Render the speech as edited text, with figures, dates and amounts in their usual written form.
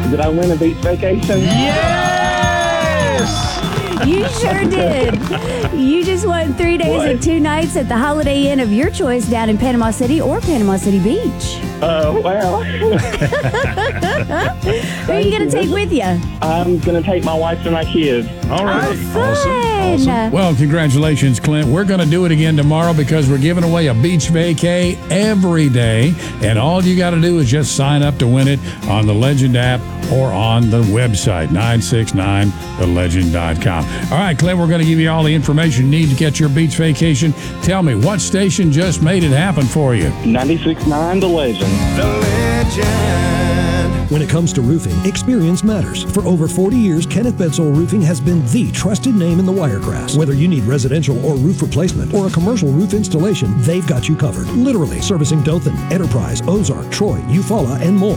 Did I win a beach vacation? Yes! You sure did. You just won 3 days and 2 nights at the Holiday Inn of your choice down in Panama City or Panama City Beach. Oh, wow. Who are you going to take with you? I'm going to take my wife and my kids. All right. Fun. Well, congratulations, Clint. We're going to do it again tomorrow because we're giving away a beach vacay every day. And all you got to do is just sign up to win it on the Legend app or on the website, 969thelegend.com. All right, Clint, we're going to give you all the information you need to get your beach vacation. Tell me, what station just made it happen for you? 96.9 The Legend. The Legend. When it comes to roofing, experience matters. For over 40 years, Kenneth Bedsole Roofing has been the trusted name in the Wiregrass. Whether you need residential or roof replacement or a commercial roof installation, they've got you covered. Literally servicing Dothan, Enterprise, Ozark, Troy, Eufaula, and more.